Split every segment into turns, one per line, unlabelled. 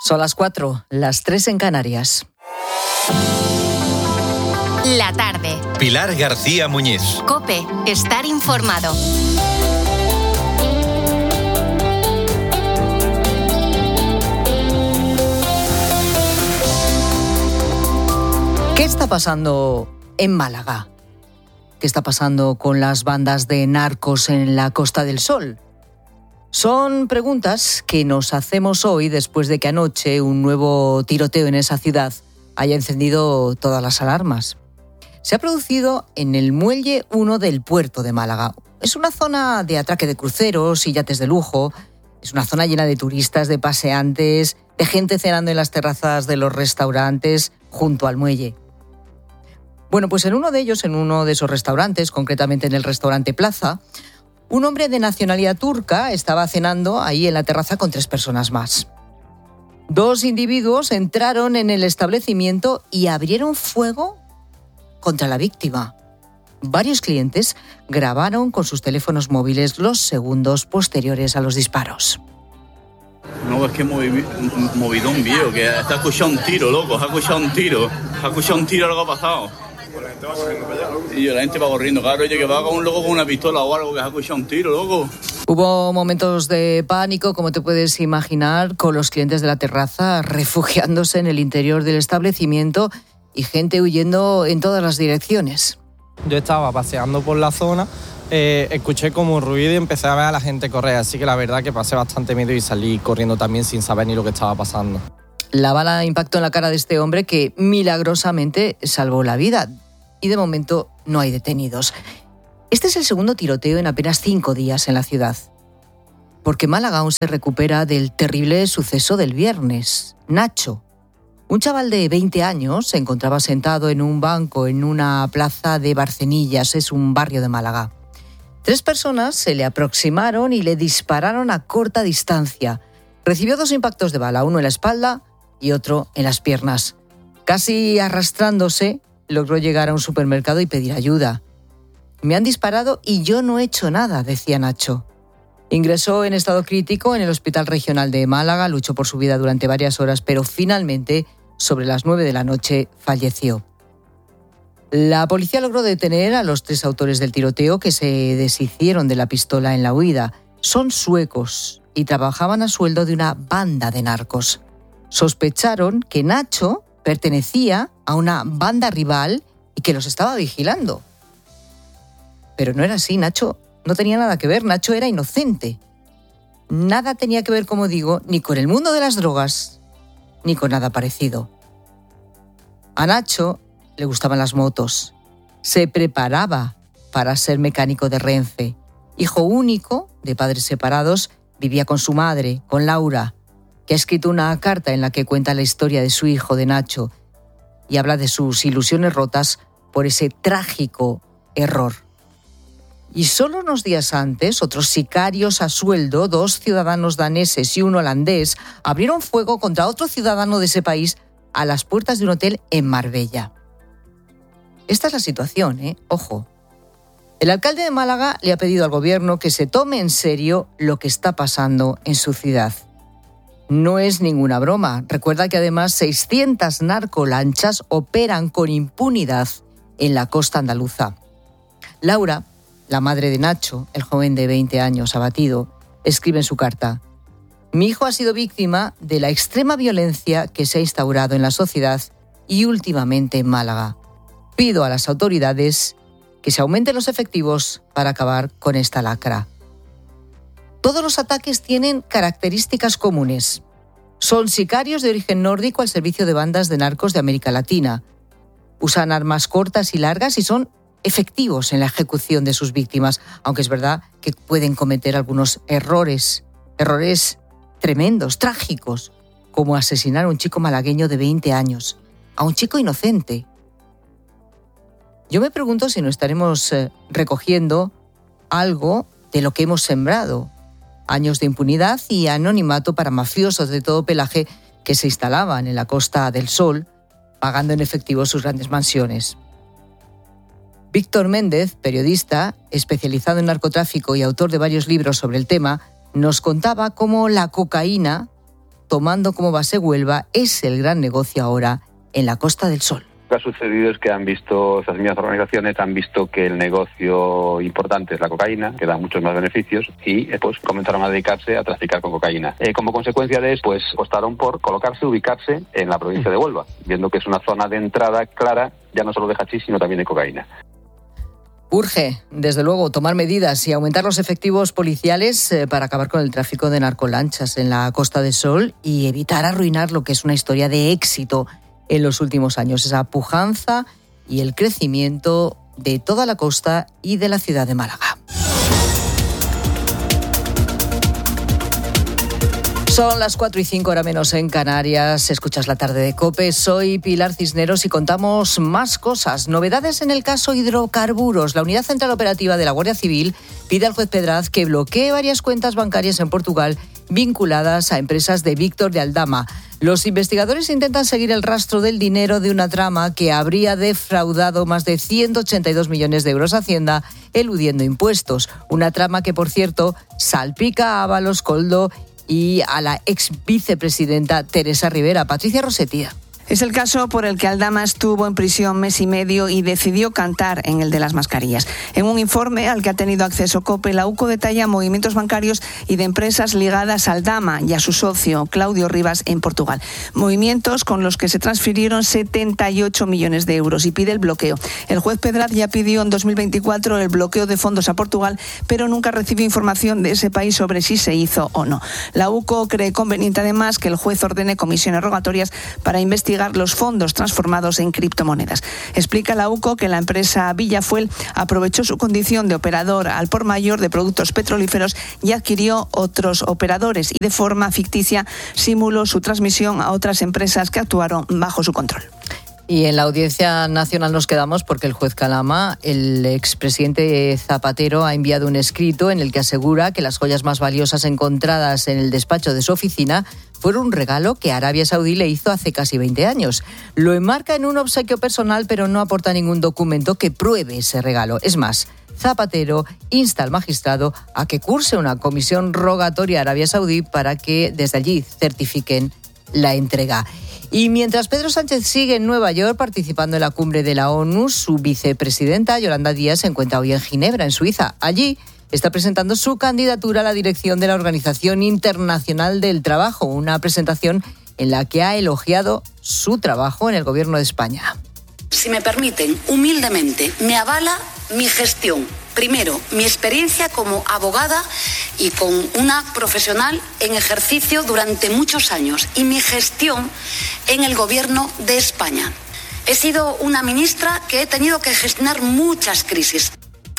Son las 4, las 3 en Canarias.
La tarde.
Pilar García Muñiz.
COPE. Estar informado.
¿Qué está pasando en Málaga? ¿Qué está pasando con las bandas de narcos en la Costa del Sol? Son preguntas que nos hacemos hoy después de que anoche un nuevo tiroteo en esa ciudad haya encendido todas las alarmas. Se ha producido en el Muelle 1 del puerto de Málaga. Es una zona de atraque de cruceros y yates de lujo. Es una zona llena de turistas, de paseantes, de gente cenando en las terrazas de los restaurantes junto al muelle. Bueno, pues en uno de ellos, en uno de esos restaurantes, concretamente en el restaurante Plaza, un hombre de nacionalidad turca estaba cenando ahí en la terraza con 3 personas más. 2 individuos entraron en el establecimiento y abrieron fuego contra la víctima. Varios clientes grabaron con sus teléfonos móviles los segundos posteriores a los disparos.
No, es que movidón viejo, que está escuchando un tiro, loco, ha escuchado un tiro lo que ha pasado. Y la gente va corriendo, claro, oye, que va con un loco con una pistola o algo, que ha escuchado un tiro, loco.
Hubo momentos de pánico, como te puedes imaginar, con los clientes de la terraza refugiándose en el interior del establecimiento y gente huyendo en todas las direcciones.
Yo estaba paseando por la zona, escuché como un ruido y empecé a ver a la gente correr, así que la verdad que pasé bastante miedo y salí corriendo también sin saber ni lo que estaba pasando.
La bala impactó en la cara de este hombre que milagrosamente salvó la vida y de momento no hay detenidos. Este es el segundo tiroteo en apenas 5 días en la ciudad, porque Málaga aún se recupera del terrible suceso del viernes. Nacho, un chaval de 20 años, se encontraba sentado en un banco en una plaza de Barcenillas, es un barrio de Málaga. 3 personas se le aproximaron y le dispararon a corta distancia. Recibió 2 impactos de bala, uno en la espalda y otro en las piernas. Casi arrastrándose, logró llegar a un supermercado y pedir ayuda. Me han disparado y yo no he hecho nada, decía Nacho. Ingresó en estado crítico en el Hospital Regional de Málaga, luchó por su vida durante varias horas, pero finalmente, sobre las 9 de la noche, falleció. La policía logró detener a los 3 autores del tiroteo que se deshicieron de la pistola en la huida. Son suecos y trabajaban a sueldo de una banda de narcos. Sospecharon que Nacho pertenecía a una banda rival y que los estaba vigilando. Pero no era así, Nacho no tenía nada que ver, Nacho era inocente. Nada tenía que ver, como digo, ni con el mundo de las drogas, ni con nada parecido. A Nacho le gustaban las motos. Se preparaba para ser mecánico de Renfe. Hijo único, de padres separados, vivía con su madre, con Laura, que ha escrito una carta en la que cuenta la historia de su hijo, de Nacho, y habla de sus ilusiones rotas por ese trágico error. Y solo unos días antes, otros sicarios a sueldo, 2 ciudadanos daneses y 1 holandés, abrieron fuego contra otro ciudadano de ese país a las puertas de un hotel en Marbella. Esta es la situación, Ojo. El alcalde de Málaga le ha pedido al gobierno que se tome en serio lo que está pasando en su ciudad. No es ninguna broma. Recuerda que además 600 narcolanchas operan con impunidad en la costa andaluza. Laura, la madre de Nacho, el joven de 20 años abatido, escribe en su carta: mi hijo ha sido víctima de la extrema violencia que se ha instaurado en la sociedad y últimamente en Málaga. Pido a las autoridades que se aumenten los efectivos para acabar con esta lacra. Todos los ataques tienen características comunes. Son sicarios de origen nórdico al servicio de bandas de narcos de América Latina. Usan armas cortas y largas y son efectivos en la ejecución de sus víctimas, aunque es verdad que pueden cometer algunos errores tremendos, trágicos, como asesinar a un chico malagueño de 20 años, a un chico inocente. Yo me pregunto si no estaremos recogiendo algo de lo que hemos sembrado. Años de impunidad y anonimato para mafiosos de todo pelaje que se instalaban en la Costa del Sol, pagando en efectivo sus grandes mansiones. Víctor Méndez, periodista, especializado en narcotráfico y autor de varios libros sobre el tema, nos contaba cómo la cocaína tomando como base Huelva, es el gran negocio ahora en la Costa del Sol.
Lo que ha sucedido es que estas mismas organizaciones han visto que el negocio importante es la cocaína, que da muchos más beneficios, y pues comenzaron a dedicarse a traficar con cocaína. Como consecuencia de eso, pues optaron por ubicarse en la provincia de Huelva, viendo que es una zona de entrada clara, ya no solo de hachís, sino también de cocaína.
Urge, desde luego, tomar medidas y aumentar los efectivos policiales para acabar con el tráfico de narcolanchas en la Costa del Sol y evitar arruinar lo que es una historia de éxito en los últimos años, esa pujanza y el crecimiento de toda la costa y de la ciudad de Málaga. Son las 4:05, hora menos en Canarias. Escuchas La Tarde de COPE. Soy Pilar Cisneros y contamos más cosas. Novedades en el caso hidrocarburos. La Unidad Central Operativa de la Guardia Civil pide al juez Pedraz que bloquee varias cuentas bancarias en Portugal vinculadas a empresas de Víctor de Aldama. Los investigadores intentan seguir el rastro del dinero de una trama que habría defraudado más de 182 millones de euros a Hacienda, eludiendo impuestos. Una trama que, por cierto, salpica a Ábalos, Koldo y a la ex vicepresidenta Teresa Rivera. Patricia Rossetti.
Es el caso por el que Aldama estuvo en prisión mes y medio y decidió cantar en el de las mascarillas. En un informe al que ha tenido acceso COPE, la UCO detalla movimientos bancarios y de empresas ligadas a Aldama y a su socio Claudio Rivas en Portugal. Movimientos con los que se transfirieron 78 millones de euros y pide el bloqueo. El juez Pedraz ya pidió en 2024 el bloqueo de fondos a Portugal, pero nunca recibió información de ese país sobre si se hizo o no. La UCO cree conveniente además que el juez ordene comisiones rogatorias para investigar los fondos transformados en criptomonedas. Explica la UCO que la empresa Villafuel aprovechó su condición de operador al por mayor de productos petrolíferos y adquirió otros operadores y de forma ficticia simuló su transmisión a otras empresas que actuaron bajo su control.
Y en la Audiencia Nacional nos quedamos porque el juez Calama, el expresidente Zapatero, ha enviado un escrito en el que asegura que las joyas más valiosas encontradas en el despacho de su oficina fueron un regalo que Arabia Saudí le hizo hace casi 20 años. Lo enmarca en un obsequio personal, pero no aporta ningún documento que pruebe ese regalo. Es más, Zapatero insta al magistrado a que curse una comisión rogatoria a Arabia Saudí para que desde allí certifiquen la entrega. Y mientras Pedro Sánchez sigue en Nueva York participando en la cumbre de la ONU, su vicepresidenta Yolanda Díaz se encuentra hoy en Ginebra, en Suiza. Allí está presentando su candidatura a la dirección de la Organización Internacional del Trabajo, una presentación en la que ha elogiado su trabajo en el Gobierno de España.
Si me permiten, humildemente, me avala mi gestión. Primero, mi experiencia como abogada y con una profesional en ejercicio durante muchos años y mi gestión en el Gobierno de España. He sido una ministra que he tenido que gestionar muchas crisis.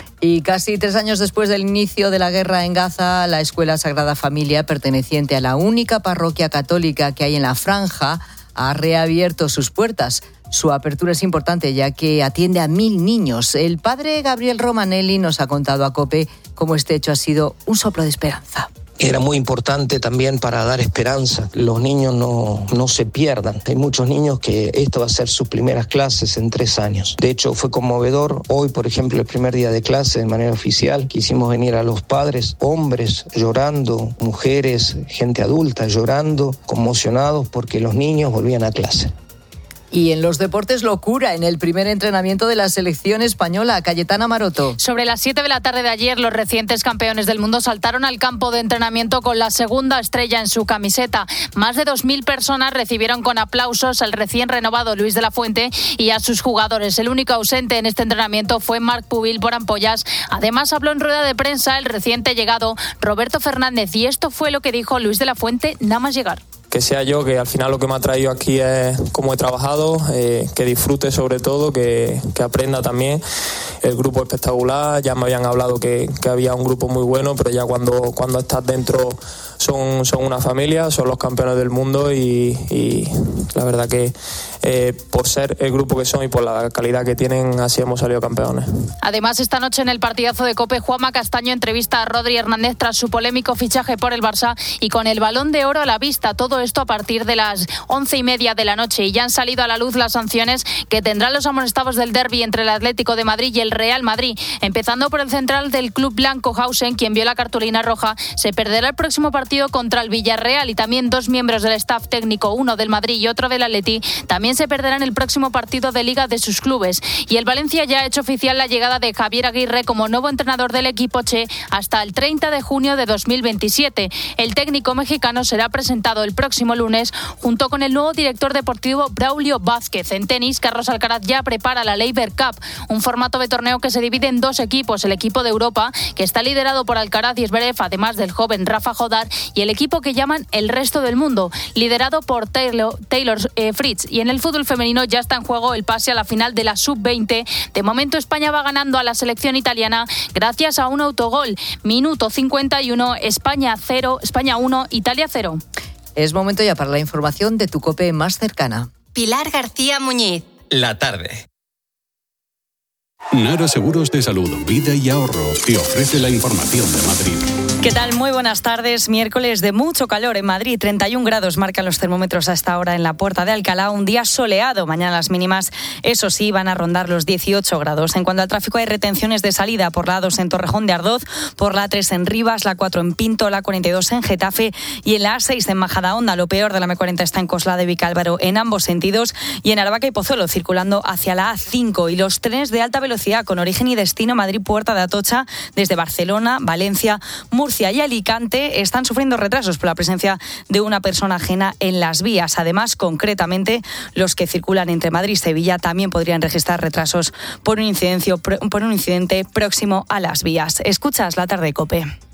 Y casi 3 años después del inicio de la guerra en Gaza, la Escuela Sagrada Familia, perteneciente a la única parroquia católica que hay en la franja, ha reabierto sus puertas. Su apertura es importante ya que atiende a 1.000 niños. El padre Gabriel Romanelli nos ha contado a COPE cómo este hecho ha sido un soplo de esperanza.
Era muy importante también para dar esperanza. Los niños no se pierdan. Hay muchos niños que esto va a ser sus primeras clases en 3 años. De hecho, fue conmovedor. Hoy, por ejemplo, el primer día de clase de manera oficial, quisimos venir a los padres, hombres llorando, mujeres, gente adulta llorando, conmocionados porque los niños volvían a clase.
Y en los deportes, locura en el primer entrenamiento de la selección española. Cayetana Maroto.
Sobre las 7 de la tarde de ayer, los recientes campeones del mundo saltaron al campo de entrenamiento con la segunda estrella en su camiseta. Más de 2.000 personas recibieron con aplausos al recién renovado Luis de la Fuente y a sus jugadores. El único ausente en este entrenamiento fue Marc Pubil por ampollas. Además, habló en rueda de prensa el reciente llegado Roberto Fernández y esto fue lo que dijo Luis de la Fuente nada más llegar.
Que sea yo, que al final lo que me ha traído aquí es cómo he trabajado, que disfrute sobre todo, que aprenda también. El grupo espectacular, ya me habían hablado que había un grupo muy bueno, pero ya cuando estás dentro son una familia, son los campeones del mundo y la verdad que por ser el grupo que son y por la calidad que tienen, así hemos salido campeones.
Además, esta noche en el partidazo de COPE, Juanma Castaño entrevista a Rodri Hernández tras su polémico fichaje por el Barça y con el Balón de Oro a la vista. Todo esto a partir de las 11:30 de la noche y ya han salido a la luz las sanciones que tendrán los amonestados del derbi entre el Atlético de Madrid y el Real Madrid. Empezando por el central del club blanco Hausen, quien vio la cartulina roja, se perderá el próximo partido partido contra el Villarreal y también 2 miembros del staff técnico, uno del Madrid y otro del Atleti, también se perderán el próximo partido de Liga de sus clubes. Y el Valencia ya ha hecho oficial la llegada de Javier Aguirre como nuevo entrenador del equipo che hasta el 30 de junio de 2027. El técnico mexicano será presentado el próximo lunes junto con el nuevo director deportivo Braulio Vázquez. En tenis, Carlos Alcaraz ya prepara la Laver Cup, un formato de torneo que se divide en 2 equipos, el equipo de Europa, que está liderado por Alcaraz y Zverev, además del joven Rafa Jodar, y el equipo que llaman el resto del mundo, liderado por Taylor Fritz. Y en el fútbol femenino ya está en juego el pase a la final de la Sub-20. De momento España va ganando a la selección italiana gracias a un autogol. Minuto 51, España 0, España 1, Italia 0.
Es momento ya para la información de tu COPE más cercana.
Pilar García Muñiz.
La tarde.
Nara Seguros de Salud, Vida y Ahorro te ofrece la información de Madrid.
¿Qué tal? Muy buenas tardes. Miércoles de mucho calor en Madrid. 31 grados marcan los termómetros hasta ahora en la Puerta de Alcalá. Un día soleado. Mañana las mínimas, eso sí, van a rondar los 18 grados. En cuanto al tráfico, hay retenciones de salida por la A2 en Torrejón de Ardoz, por la A3 en Rivas, la 4 en Pinto, la 42 en Getafe y en la A6 en Majadahonda. Lo peor de la M40 está en Coslada de Vicálvaro en ambos sentidos y en Aravaca y Pozuelo circulando hacia la A5. Y los trenes de alta velocidad con origen y destino Madrid-Puerta de Atocha desde Barcelona, Valencia, Murcia y Alicante están sufriendo retrasos por la presencia de una persona ajena en las vías. Además, concretamente, los que circulan entre Madrid y Sevilla también podrían registrar retrasos por un incidente próximo a las vías. Escuchas La Tarde, COPE.